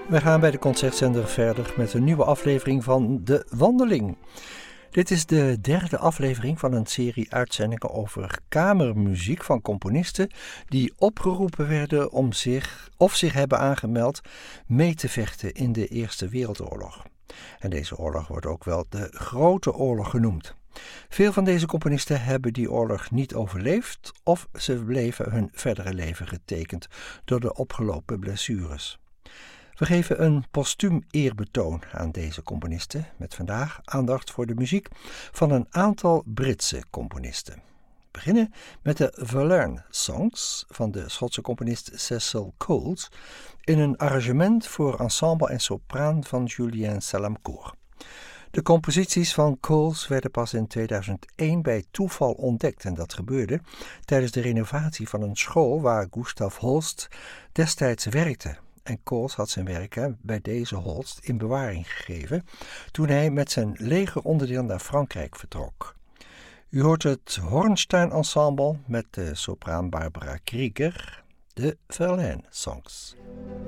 We gaan bij de Concertzender verder met een nieuwe aflevering van De Wandeling. Dit is de derde aflevering van een serie uitzendingen over kamermuziek van componisten die opgeroepen werden om zich hebben aangemeld mee te vechten in de Eerste Wereldoorlog. En deze oorlog wordt ook wel de Grote Oorlog genoemd. Veel van deze componisten hebben die oorlog niet overleefd of ze bleven hun verdere leven getekend door de opgelopen blessures. We geven een postuum eerbetoon aan deze componisten, met vandaag aandacht voor de muziek van een aantal Britse componisten. We beginnen met de Verlaine Songs van de Schotse componist Cecil Coles in een arrangement voor ensemble en sopraan van Julien Salamcourt. De composities van Coles werden pas in 2001 bij toeval ontdekt en dat gebeurde tijdens de renovatie van een school waar Gustav Holst destijds werkte. En Coles had zijn werken bij deze Holst in bewaring gegeven toen hij met zijn legeronderdeel naar Frankrijk vertrok. U hoort het Hornstein Ensemble met de sopraan Barbara Krieger, de Verlaine Songs.